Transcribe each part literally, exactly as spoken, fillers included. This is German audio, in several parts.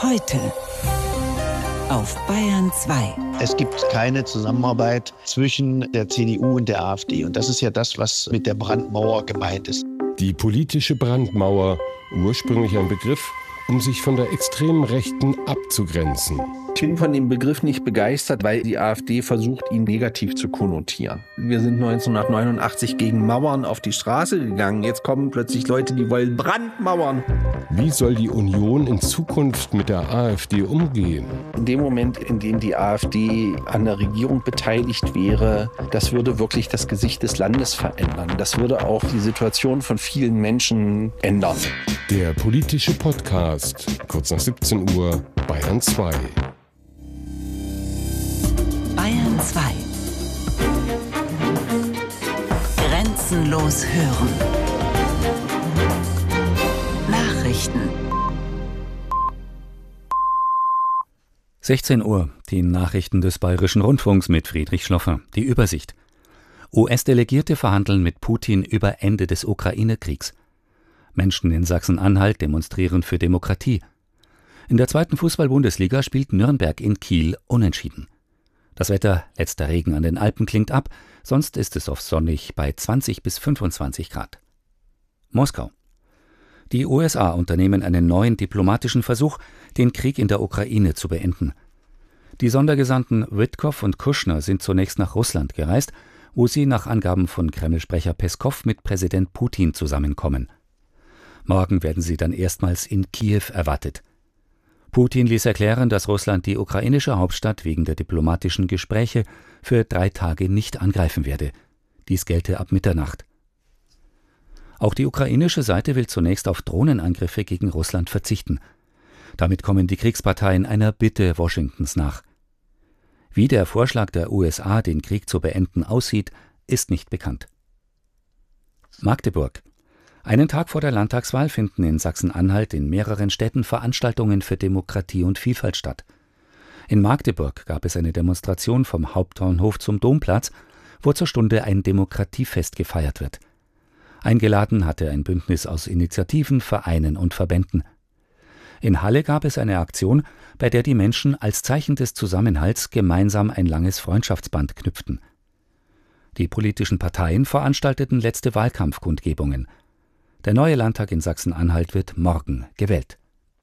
Heute auf Bayern zwei. Es gibt keine Zusammenarbeit zwischen der C D U und der AfD. Und das ist ja das, was mit der Brandmauer gemeint ist. Die politische Brandmauer, ursprünglich ein Begriff, um sich von der extremen Rechten abzugrenzen. Ich bin von dem Begriff nicht begeistert, weil die AfD versucht, ihn negativ zu konnotieren. Wir sind neunzehnhundertneunundachtzig gegen Mauern auf die Straße gegangen. Jetzt kommen plötzlich Leute, die wollen Brandmauern. Wie soll die Union in Zukunft mit der AfD umgehen? In dem Moment, in dem die AfD an der Regierung beteiligt wäre, das würde wirklich das Gesicht des Landes verändern. Das würde auch die Situation von vielen Menschen ändern. Der politische Podcast, kurz nach siebzehn Uhr, Bayern zwei. Bayern zwei. Grenzenlos hören. Nachrichten. sechzehn Uhr, die Nachrichten des Bayerischen Rundfunks mit Friedrich Schloffer. Die Übersicht. U S-Delegierte verhandeln mit Putin über Ende des Ukraine-Kriegs. Menschen in Sachsen-Anhalt demonstrieren für Demokratie. In der zweiten Fußball-Bundesliga spielt Nürnberg in Kiel unentschieden. Das Wetter, letzter Regen an den Alpen klingt ab, sonst ist es oft sonnig bei zwanzig bis fünfundzwanzig Grad. Moskau. Die U S A unternehmen einen neuen diplomatischen Versuch, den Krieg in der Ukraine zu beenden. Die Sondergesandten Witkow und Kushner sind zunächst nach Russland gereist, wo sie nach Angaben von Kreml-Sprecher Peskow mit Präsident Putin zusammenkommen. Morgen werden sie dann erstmals in Kiew erwartet. Putin ließ erklären, dass Russland die ukrainische Hauptstadt wegen der diplomatischen Gespräche für drei Tage nicht angreifen werde. Dies gelte ab Mitternacht. Auch die ukrainische Seite will zunächst auf Drohnenangriffe gegen Russland verzichten. Damit kommen die Kriegsparteien einer Bitte Washingtons nach. Wie der Vorschlag der U S A, den Krieg zu beenden, aussieht, ist nicht bekannt. Magdeburg. Einen Tag vor der Landtagswahl finden in Sachsen-Anhalt in mehreren Städten Veranstaltungen für Demokratie und Vielfalt statt. In Magdeburg gab es eine Demonstration vom Hauptbahnhof zum Domplatz, wo zur Stunde ein Demokratiefest gefeiert wird. Eingeladen hatte ein Bündnis aus Initiativen, Vereinen und Verbänden. In Halle gab es eine Aktion, bei der die Menschen als Zeichen des Zusammenhalts gemeinsam ein langes Freundschaftsband knüpften. Die politischen Parteien veranstalteten letzte Wahlkampfkundgebungen. Der neue Landtag in Sachsen-Anhalt wird morgen gewählt.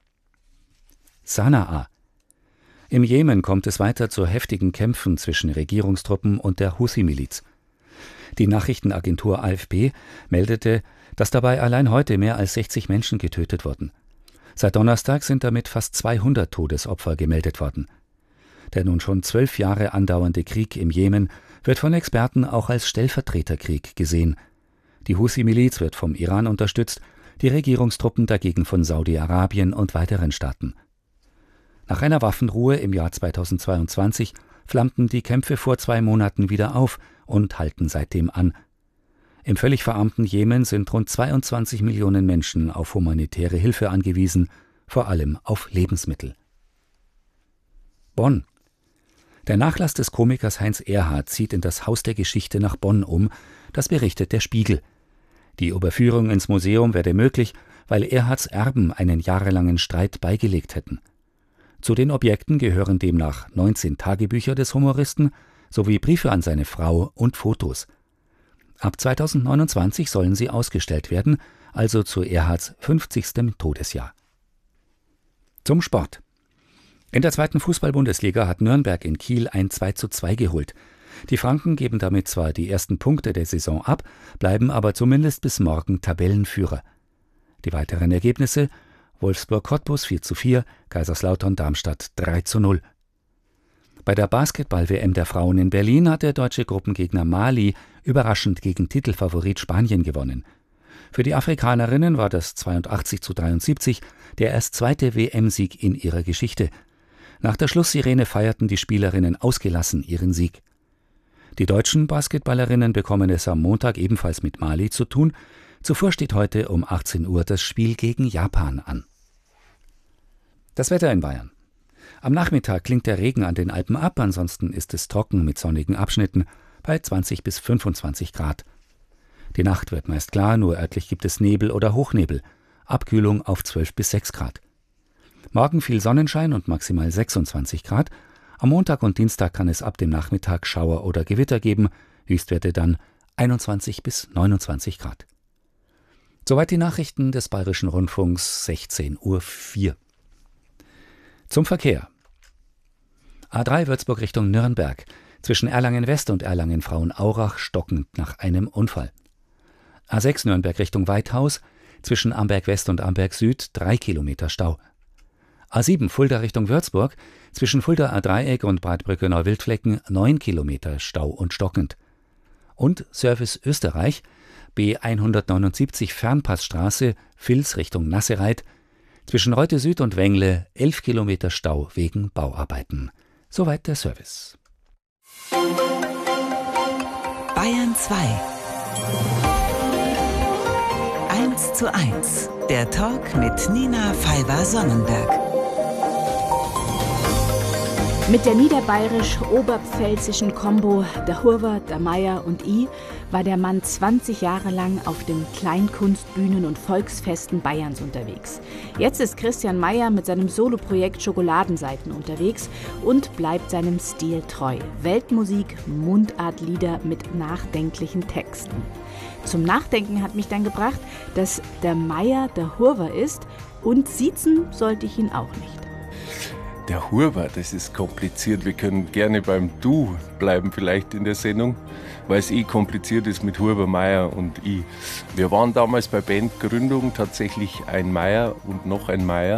Sanaa. Im Jemen kommt es weiter zu heftigen Kämpfen zwischen Regierungstruppen und der Huthi-Miliz. Die Nachrichtenagentur A F P meldete, dass dabei allein heute mehr als sechzig Menschen getötet wurden. Seit Donnerstag sind damit fast zweihundert Todesopfer gemeldet worden. Der nun schon zwölf Jahre andauernde Krieg im Jemen wird von Experten auch als Stellvertreterkrieg gesehen. Die Huthi-Miliz wird vom Iran unterstützt, die Regierungstruppen dagegen von Saudi-Arabien und weiteren Staaten. Nach einer Waffenruhe im Jahr zweitausendzweiundzwanzig flammten die Kämpfe vor zwei Monaten wieder auf und halten seitdem an. Im völlig verarmten Jemen sind rund zweiundzwanzig Millionen Menschen auf humanitäre Hilfe angewiesen, vor allem auf Lebensmittel. Bonn. Der Nachlass des Komikers Heinz Erhardt zieht in das Haus der Geschichte nach Bonn um, das berichtet der Spiegel. Die Überführung ins Museum werde möglich, weil Erhardts Erben einen jahrelangen Streit beigelegt hätten. Zu den Objekten gehören demnach neunzehn Tagebücher des Humoristen sowie Briefe an seine Frau und Fotos. Ab zweitausendneunundzwanzig sollen sie ausgestellt werden, also zu Erhardts fünfzigstem Todesjahr. Zum Sport. In der zweiten Fußball-Bundesliga hat Nürnberg in Kiel ein zwei zu zwei geholt. Die Franken geben damit zwar die ersten Punkte der Saison ab, bleiben aber zumindest bis morgen Tabellenführer. Die weiteren Ergebnisse: Wolfsburg-Cottbus vier zu vier, Kaiserslautern-Darmstadt drei zu null. Bei der Basketball-W M der Frauen in Berlin hat der deutsche Gruppengegner Mali überraschend gegen Titelfavorit Spanien gewonnen. Für die Afrikanerinnen war das zweiundachtzig zu dreiundsiebzig der erst zweite W M-Sieg in ihrer Geschichte. Nach der Schlusssirene feierten die Spielerinnen ausgelassen ihren Sieg. Die deutschen Basketballerinnen bekommen es am Montag ebenfalls mit Mali zu tun. Zuvor steht heute um achtzehn Uhr das Spiel gegen Japan an. Das Wetter in Bayern. Am Nachmittag klingt der Regen an den Alpen ab, ansonsten ist es trocken mit sonnigen Abschnitten bei zwanzig bis fünfundzwanzig Grad. Die Nacht wird meist klar, nur örtlich gibt es Nebel oder Hochnebel. Abkühlung auf zwölf bis sechs Grad. Morgen viel Sonnenschein und maximal sechsundzwanzig Grad. Am Montag und Dienstag kann es ab dem Nachmittag Schauer oder Gewitter geben, Höchstwerte dann einundzwanzig bis neunundzwanzig Grad. Soweit die Nachrichten des Bayerischen Rundfunks, sechzehn Uhr vier. Zum Verkehr. A drei Würzburg Richtung Nürnberg. Zwischen Erlangen West und Erlangen Frauenaurach stockend nach einem Unfall. A sechs Nürnberg Richtung Weithaus. Zwischen Amberg West und Amberg Süd drei Kilometer Stau. A sieben Fulda Richtung Würzburg. Zwischen Fulda A-Dreieck und Breitbrücke Neuwildflecken neun Kilometer Stau und stockend. Und Service Österreich. B hundertneunundsiebzig Fernpassstraße, Vils Richtung Nassereit. Zwischen Reute Süd und Wengle elf Kilometer Stau wegen Bauarbeiten. Soweit der Service. Bayern zwei. eins zu eins. Der Talk mit Nina Pfeiffer-Sonnenberg. Mit der niederbayerisch-oberpfälzischen Kombo der Hurwer, der Meier und I war der Mann zwanzig Jahre lang auf den Kleinkunstbühnen und Volksfesten Bayerns unterwegs. Jetzt ist Christian Meier mit seinem Soloprojekt Schokoladenseiten unterwegs und bleibt seinem Stil treu. Weltmusik, Mundartlieder mit nachdenklichen Texten. Zum Nachdenken hat mich dann gebracht, dass der Meier der Hurwer ist und siezen sollte ich ihn auch nicht. Der Hurwer, das ist kompliziert. Wir können gerne beim Du bleiben vielleicht in der Sendung, weil es eh kompliziert ist mit Hurwer, Meier und ich. Wir waren damals bei Bandgründung tatsächlich ein Meier und noch ein Meier.